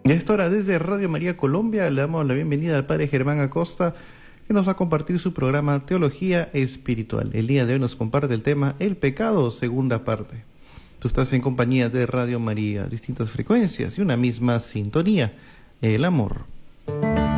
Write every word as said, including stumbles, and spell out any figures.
Y a esta hora, desde Radio María Colombia, le damos la bienvenida al Padre Germán Acosta, que nos va a compartir su programa Teología Espiritual. El día de hoy nos comparte el tema El pecado, segunda parte. Tú estás en compañía de Radio María, distintas frecuencias y una misma sintonía, el amor.